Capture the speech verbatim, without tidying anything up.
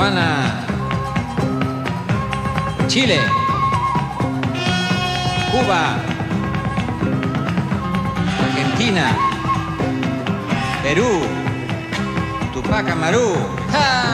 Habana, Chile, Cuba, Argentina, Perú, Tupac Amaru. ¡Ja!